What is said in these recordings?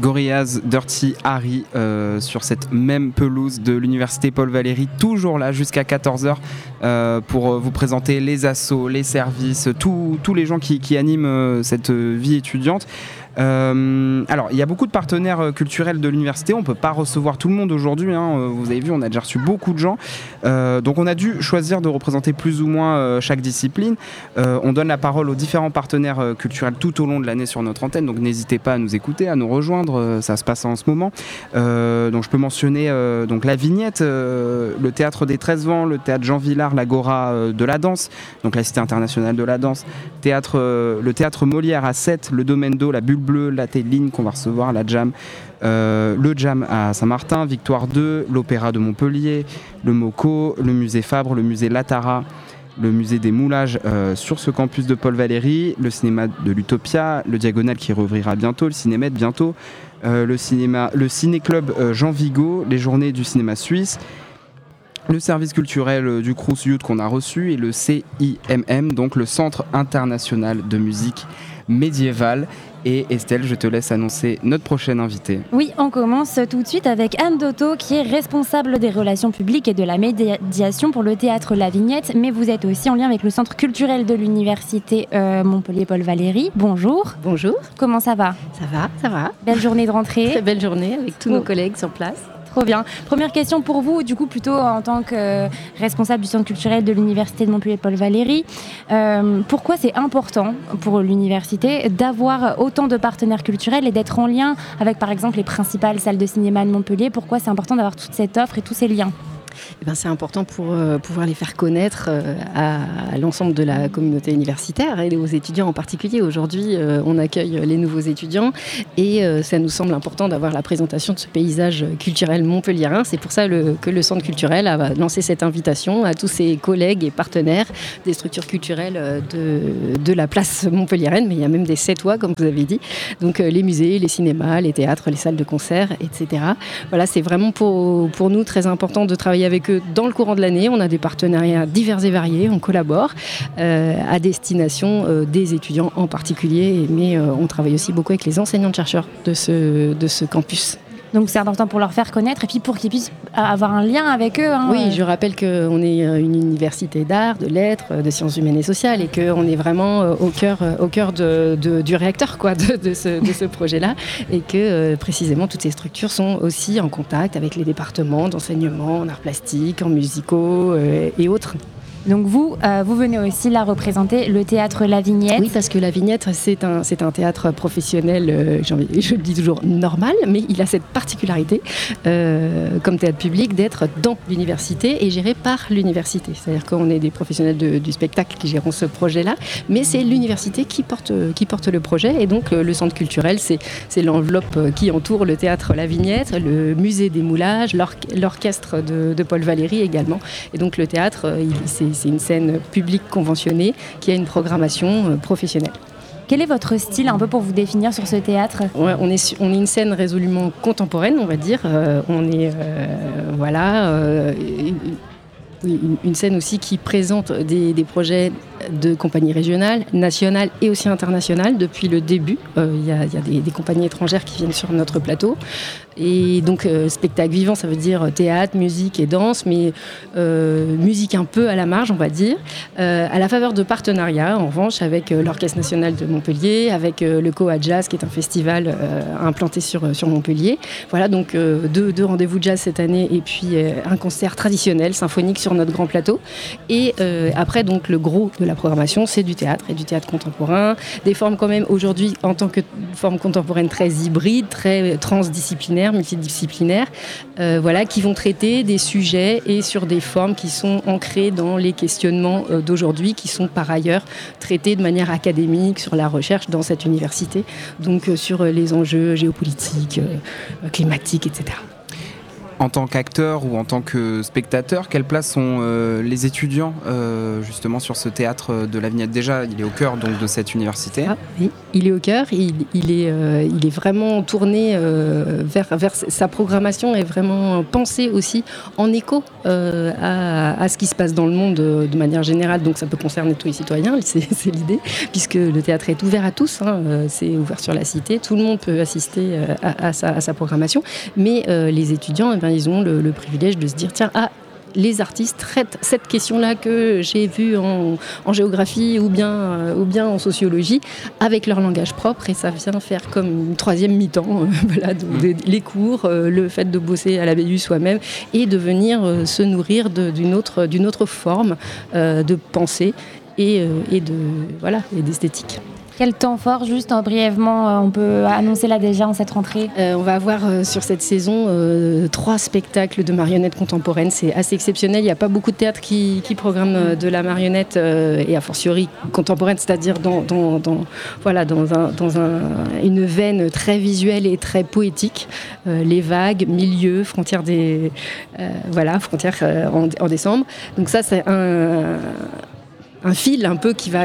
Gorillaz, Dirty Harry sur cette même pelouse de l'université Paul Valéry, toujours là jusqu'à 14h pour vous présenter les assos, les services, tous les gens qui animent cette vie étudiante. Alors, il y a beaucoup de partenaires culturels de l'université. On ne peut pas recevoir tout le monde aujourd'hui. Vous avez vu, on a déjà reçu beaucoup de gens. Donc, on a dû choisir de représenter plus ou moins chaque discipline. On donne la parole aux différents partenaires culturels tout au long de l'année sur notre antenne. Donc, n'hésitez pas à nous écouter, à nous rejoindre. Ça se passe en ce moment. Donc, je peux mentionner donc la Vignette, le Théâtre des 13 Vents, le Théâtre Jean Villard, l'Agora de la danse, donc la Cité internationale de la danse, le Théâtre Molière à Sète, le Domaine d'eau, la Bulle Bleue, la Téline qu'on va recevoir, la Jam, le Jam à Saint-Martin, Victoire 2, l'Opéra de Montpellier, le MoCo, le Musée Fabre, le Musée Latara, le Musée des Moulages sur ce campus de Paul Valéry, le cinéma de l'Utopia, le Diagonal qui rouvrira bientôt, le Cinémètre bientôt, le Ciné-Club Jean Vigo, les Journées du cinéma suisse, le service culturel du Crous Youth qu'on a reçu et le CIMM, donc le Centre international de musique médiévale. Et Estelle, je te laisse annoncer notre prochaine invitée. Oui, on commence tout de suite avec Anne Dotto, qui est responsable des relations publiques et de la médiation pour le théâtre La Vignette, mais vous êtes aussi en lien avec le centre culturel de l'université Montpellier-Paul Valéry. Bonjour. Bonjour. Comment ça va ? Ça va. Belle journée de rentrée. Très belle journée avec tous nos collègues sur place. Trop bien. Première question pour vous, du coup plutôt en tant que responsable du centre culturel de l'université de Montpellier-Paul Valéry. Pourquoi c'est important pour l'université d'avoir autant de partenaires culturels et d'être en lien avec par exemple les principales salles de cinéma de Montpellier ? Pourquoi c'est important d'avoir toute cette offre et tous ces liens ? C'est important pour pouvoir les faire connaître à l'ensemble de la communauté universitaire et aux étudiants en particulier. Aujourd'hui, on accueille les nouveaux étudiants et ça nous semble important d'avoir la présentation de ce paysage culturel montpelliérain. C'est pour ça que le centre culturel a lancé cette invitation à tous ses collègues et partenaires des structures culturelles de la place montpelliéraine, mais il y a même des 7 voies, comme vous avez dit. Donc les musées, les cinémas, les théâtres, les salles de concert, etc. Voilà, c'est vraiment pour nous très important de travailler avec eux dans le courant de l'année. On a des partenariats divers et variés, on collabore à destination des étudiants en particulier, mais on travaille aussi beaucoup avec les enseignants-chercheurs de ce campus. Donc c'est important pour leur faire connaître et puis pour qu'ils puissent avoir un lien avec eux. Oui, je rappelle qu'on est une université d'art, de lettres, de sciences humaines et sociales et qu'on est vraiment au cœur du réacteur de ce projet-là et que précisément toutes ces structures sont aussi en contact avec les départements d'enseignement en arts plastiques, en musicaux et autres. Donc vous venez aussi là représenter le théâtre La Vignette. Oui, parce que La Vignette, c'est un théâtre professionnel, je le dis toujours, normal, mais il a cette particularité, comme théâtre public, d'être dans l'université et géré par l'université. C'est-à-dire qu'on est des professionnels du spectacle qui gérons ce projet-là, mais c'est l'université qui porte le projet. Et donc le centre culturel, c'est l'enveloppe qui entoure le théâtre La Vignette, le musée des Moulages, l'orchestre de Paul Valéry également. Et donc le théâtre, c'est une scène publique conventionnée qui a une programmation professionnelle. Quel est votre style un peu pour vous définir sur ce théâtre ? Ouais, on est une scène résolument contemporaine, on va dire. On est une scène aussi qui présente des projets de compagnies régionales, nationales et aussi internationales depuis le début. Il y a des compagnies étrangères qui viennent sur notre plateau. Et donc spectacle vivant, ça veut dire théâtre, musique et danse, mais musique un peu à la marge, on va dire, à la faveur de partenariats, en revanche, avec l'Orchestre national de Montpellier, avec le Coa Jazz, qui est un festival implanté sur Montpellier. Voilà, donc deux rendez-vous jazz cette année et puis un concert traditionnel, symphonique sur notre grand plateau. Et après, donc, le gros de la programmation, c'est du théâtre et du théâtre contemporain, des formes quand même aujourd'hui en tant que forme contemporaine très hybride, très transdisciplinaire, multidisciplinaires, qui vont traiter des sujets et sur des formes qui sont ancrées dans les questionnements d'aujourd'hui, qui sont par ailleurs traités de manière académique sur la recherche dans cette université, donc sur les enjeux géopolitiques, climatiques, etc. En tant qu'acteur ou en tant que spectateur, quelle place ont les étudiants justement sur ce théâtre de la Vignette? Déjà, il est au cœur donc de cette université. Oui, il est au cœur, il est vraiment tourné vers sa programmation est vraiment pensée aussi en écho à ce qui se passe dans le monde de manière générale. Donc ça peut concerner tous les citoyens, c'est l'idée, puisque le théâtre est ouvert à tous, c'est ouvert sur la cité, tout le monde peut assister à sa programmation, mais les étudiants, ils ont le privilège de se dire tiens, les artistes traitent cette question-là que j'ai vue en géographie ou bien en sociologie avec leur langage propre, et ça vient faire comme une troisième mi-temps, les cours, le fait de bosser à la BU soi-même et de venir se nourrir d'une autre forme de pensée et d'esthétique. Quel temps fort, juste brièvement, on peut annoncer là déjà en cette rentrée? On va avoir sur cette saison 3 spectacles de marionnettes contemporaines. C'est assez exceptionnel. Il n'y a pas beaucoup de théâtres qui programment de la marionnette et a fortiori contemporaine, c'est-à-dire dans une veine très visuelle et très poétique. Les vagues, milieux, frontières en décembre. Donc ça, c'est un fil un peu qui va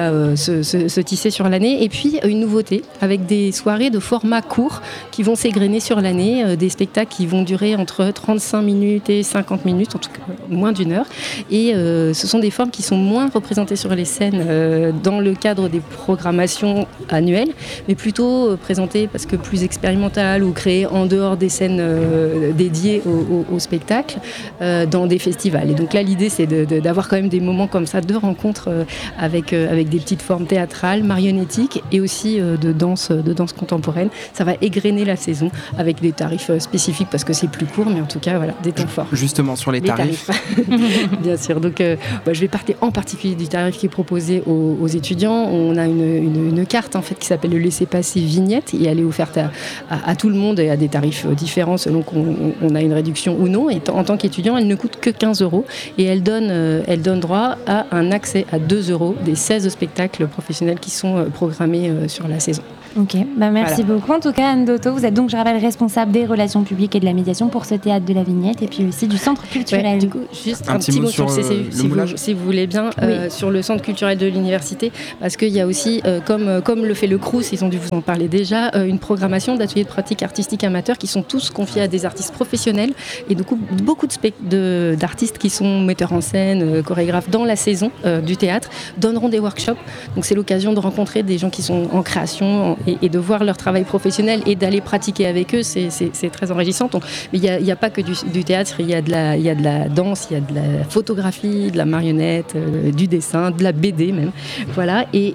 se tisser sur l'année, et puis une nouveauté avec des soirées de format court qui vont s'égrener sur l'année, des spectacles qui vont durer entre 35 minutes et 50 minutes, en tout cas moins d'une heure, et ce sont des formes qui sont moins représentées sur les scènes dans le cadre des programmations annuelles, mais plutôt présentées parce que plus expérimentales ou créées en dehors des scènes dédiées au spectacle dans des festivals. Et donc là, l'idée, c'est d'avoir quand même des moments comme ça de rencontre avec des petites formes théâtrales, marionnettiques et aussi de danse contemporaine. Ça va égrener la saison avec des tarifs spécifiques parce que c'est plus court, mais en tout cas, voilà, des temps forts. Justement, sur les tarifs. Bien sûr. Donc, je vais parler en particulier du tarif qui est proposé aux étudiants. On a une carte en fait qui s'appelle le laissez-passer Vignette, et elle est offerte à tout le monde et à des tarifs différents selon qu'on a une réduction ou non. Et en tant qu'étudiant, elle ne coûte que 15 € et elle donne droit à un accès à 2 € des 16 spectacles professionnels qui sont programmés sur la saison. Ok, merci beaucoup. En tout cas, Anne Dotto, vous êtes donc, je rappelle, responsable des relations publiques et de la médiation pour ce théâtre de la Vignette et puis aussi du centre culturel. Ouais, du coup, juste un petit mot sur le CCU, si vous voulez bien, sur le centre culturel de l'université, parce qu'il y a aussi, comme le fait le Crous, ils ont dû vous en parler déjà, une programmation d'ateliers de pratique artistique amateurs qui sont tous confiés à des artistes professionnels, et du coup, beaucoup d'artistes qui sont metteurs en scène, chorégraphes dans la saison du théâtre, donneront des workshops. Donc c'est l'occasion de rencontrer des gens qui sont en création et de voir leur travail professionnel et d'aller pratiquer avec eux, c'est très enrichissant. Donc, mais il n'y a pas que du théâtre, il y a de la danse, il y a de la photographie, de la marionnette, du dessin, de la BD même. Voilà. Et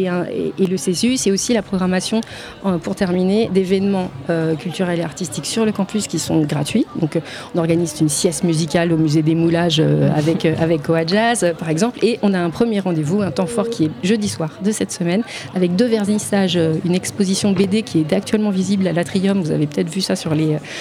le CCU, c'est aussi la programmation, pour terminer, d'événements culturels et artistiques sur le campus qui sont gratuits. Donc on organise une sieste musicale au musée des Moulages avec Coa Jazz, par exemple, et on a un premier rendez-vous, un temps fort qui est jeudi soir de cette semaine, avec 2 vernissages, une exposition BD qui est actuellement visible à l'Atrium. Vous avez peut-être vu ça sur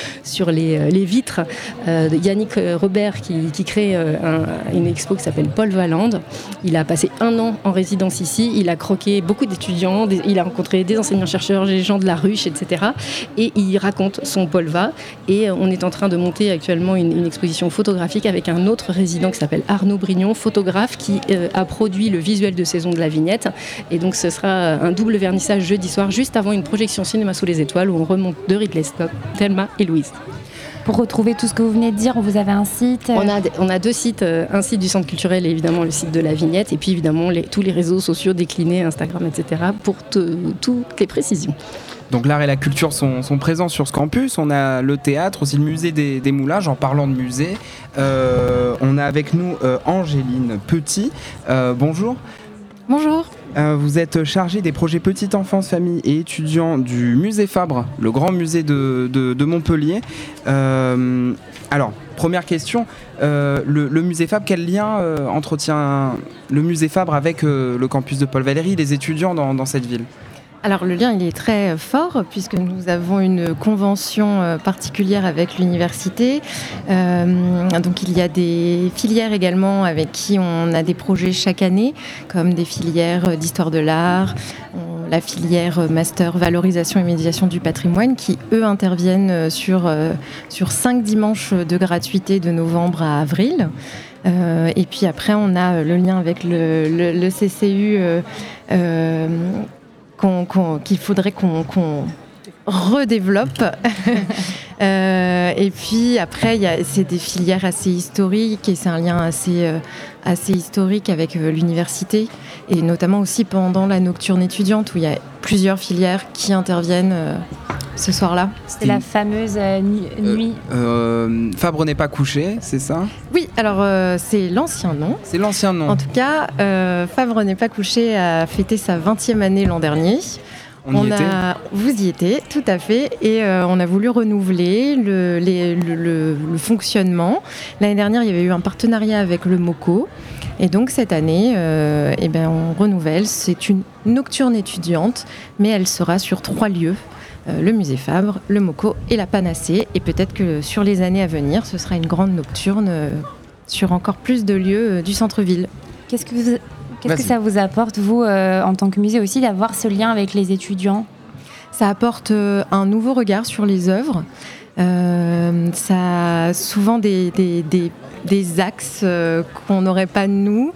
les vitres. Yannick Robert qui crée une expo qui s'appelle Paul Valande. Il a passé 1 an en résidence ici. Il a croqué beaucoup d'étudiants. Il a rencontré des enseignants-chercheurs, des gens de la ruche, etc. Et il raconte son Polva. Et on est en train de monter actuellement une exposition photographique avec un autre résident qui s'appelle Arnaud Brignon, photographe, qui a produit le visuel de saison de la Vignette. Et donc ce sera un double vernissage jeudi soir, juste avant une projection cinéma sous les étoiles où on remonte de Ridley Scott, Thelma et Louise. Pour retrouver tout ce que vous venez de dire, vous avez un site On a 2 sites, un site du centre culturel et évidemment le site de la Vignette, et puis évidemment tous les réseaux sociaux déclinés, Instagram, etc. pour toutes les précisions. Donc l'art et la culture sont présents sur ce campus. On a le théâtre, aussi le musée des Moulages. En parlant de musée, on a avec nous Angéline Petit. Bonjour. Bonjour. Vous êtes chargée des projets petite enfance, famille et étudiants du musée Fabre, le grand musée de Montpellier. Alors, première question, le musée Fabre, quel lien entretient le musée Fabre avec le campus de Paul Valéry, les étudiants dans cette ville ? Alors le lien il est très fort puisque nous avons une convention particulière avec l'université. Donc il y a des filières également avec qui on a des projets chaque année, comme des filières d'histoire de l'art. la filière master valorisation et médiation du patrimoine qui, eux, interviennent sur 5 dimanches de gratuité de novembre à avril. Et puis après, on a le lien avec le CCU qu'il faudrait qu'on redéveloppe. Et puis après, c'est des filières assez historiques et c'est un lien assez historique avec l'université et notamment aussi pendant la nocturne étudiante où il y a plusieurs filières qui interviennent ce soir-là. C'est la fameuse nuit. Fabre n'est pas couché, c'est ça ? Oui, alors c'est l'ancien nom. C'est l'ancien nom. En tout cas, Fabre n'est pas couché a fêté sa 20e année l'an dernier. Vous y étiez, tout à fait, et on a voulu renouveler le fonctionnement. L'année dernière, il y avait eu un partenariat avec le MOCO, et donc cette année, on renouvelle. C'est une nocturne étudiante, mais elle sera sur 3 lieux. Le musée Fabre, le MOCO et la Panacée, et peut-être que sur les années à venir, ce sera une grande nocturne sur encore plus de lieux du centre-ville. Qu'est-ce que ça vous apporte, vous, en tant que musée aussi, d'avoir ce lien avec les étudiants ? Ça apporte un nouveau regard sur les œuvres. Ça a souvent des axes qu'on n'aurait pas nous.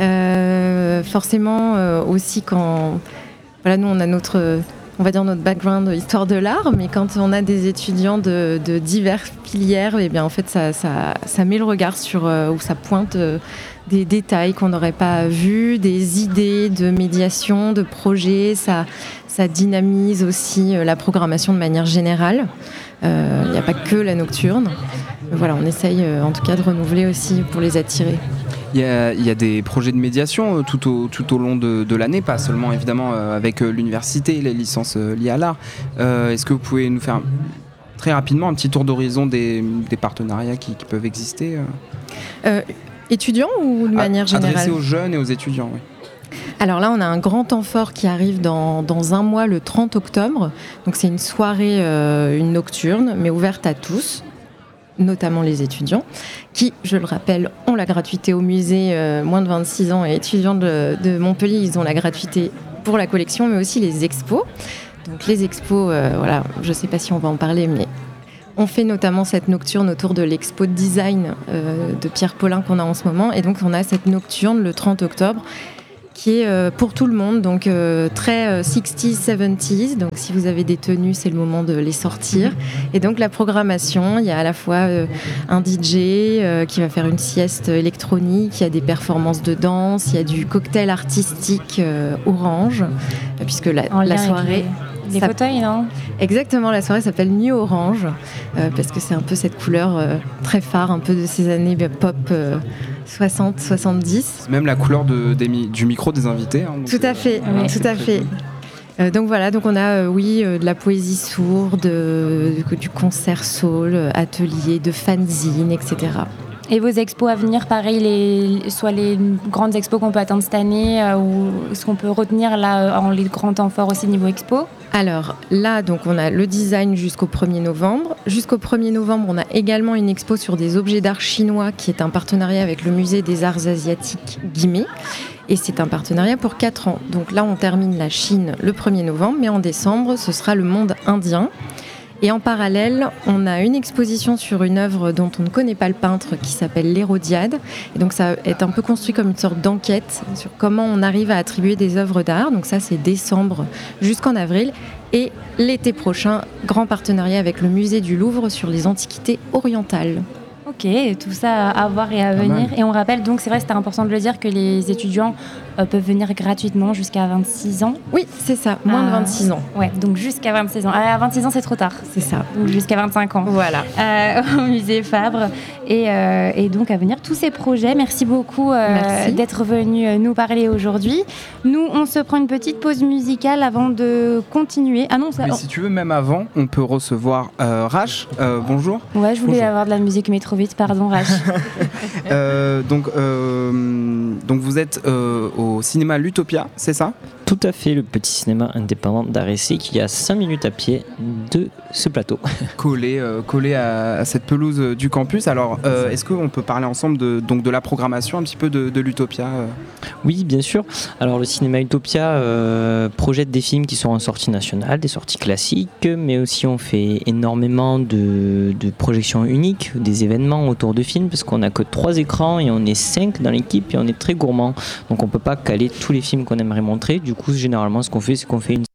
Forcément, aussi quand... Voilà, nous, on a notre background histoire de l'art, mais quand on a des étudiants de diverses filières, eh bien, en fait, ça met le regard sur où ça pointe des détails qu'on n'aurait pas vus, des idées de médiation, de projets. Ça dynamise aussi la programmation de manière générale. Il n'y a pas que la nocturne. Voilà, on essaye en tout cas de renouveler aussi pour les attirer. Il y a des projets de médiation tout au long de l'année, pas seulement évidemment avec l'université, les licences liées à l'art. Est-ce que vous pouvez nous faire très rapidement un petit tour d'horizon des partenariats qui peuvent exister Étudiants ou de manière générale ? Adressés aux jeunes et aux étudiants, oui. Alors là, on a un grand temps fort qui arrive dans un mois, le 30 octobre. Donc c'est une soirée, une nocturne, mais ouverte à tous, notamment les étudiants, qui, je le rappelle, ont la gratuité au musée, moins de 26 ans et étudiants de Montpellier, ils ont la gratuité pour la collection, mais aussi les expos. Donc les expos, voilà, je ne sais pas si on va en parler, mais on fait notamment cette nocturne autour de l'expo de design de Pierre Paulin qu'on a en ce moment. Et donc on a cette nocturne le 30 octobre qui est pour tout le monde, donc très 60s, 70s. Donc si vous avez des tenues, c'est le moment de les sortir. Et donc la programmation, il y a à la fois un DJ qui va faire une sieste électronique, il y a des performances de danse, il y a du cocktail artistique orange, puisque la soirée... Les fauteuils, non ? Exactement, la soirée s'appelle Nuit Orange, parce que c'est un peu cette couleur très phare, un peu de ces années pop 60-70. C'est même la couleur du micro des invités. Hein, tout à fait, tout à fait. Donc voilà, donc on a de la poésie sourde, du concert soul, atelier, de fanzine, etc. Et vos expos à venir, pareil, soit les grandes expos qu'on peut attendre cette année, ou ce qu'on peut retenir là en les grands temps forts aussi niveau expo ? Alors là, donc on a le design jusqu'au 1er novembre. Jusqu'au 1er novembre, on a également une expo sur des objets d'art chinois qui est un partenariat avec le musée des arts asiatiques Guimet. Et c'est un partenariat pour 4 ans. Donc là, on termine la Chine le 1er novembre, mais en décembre, ce sera le monde indien. Et en parallèle, on a une exposition sur une œuvre dont on ne connaît pas le peintre qui s'appelle l'Hérodiade. Et donc ça est un peu construit comme une sorte d'enquête sur comment on arrive à attribuer des œuvres d'art. Donc ça, c'est décembre jusqu'en avril. Et l'été prochain, grand partenariat avec le musée du Louvre sur les antiquités orientales. Ok, tout ça à voir et à venir. Et on rappelle, donc c'est vrai, c'était important de le dire, que les étudiants peuvent venir gratuitement jusqu'à 26 ans. Oui, c'est ça, moins de 26 ans. Ouais, donc jusqu'à 26 ans. À 26 ans, c'est trop tard. C'est ça. Donc jusqu'à 25 ans. Voilà. Au musée Fabre. Et donc à venir tous ces projets. Merci beaucoup d'être venu nous parler aujourd'hui. Nous, on se prend une petite pause musicale avant de continuer. Ah non, ça... Mais si tu veux, même avant, on peut recevoir Rach. Bonjour. Ouais, je voulais avoir de la musique, mais trop vite, pardon, Rach. Donc vous vous êtes au cinéma L'Utopia, c'est ça ? Tout à fait, le petit cinéma indépendant d'Arrêté qui est à 5 minutes à pied de ce plateau. Collé à cette pelouse du campus. Alors, est-ce qu'on peut parler ensemble de la programmation un petit peu de l'Utopia Oui, bien sûr. Alors, le cinéma Utopia projette des films qui sont en sortie nationale, des sorties classiques, mais aussi on fait énormément de projections uniques, des événements autour de films, parce qu'on n'a que 3 écrans et on est 5 dans l'équipe et on est très gourmand. Donc, on ne peut pas caler tous les films qu'on aimerait montrer. Du coup, généralement, ce qu'on fait, c'est qu'on fait une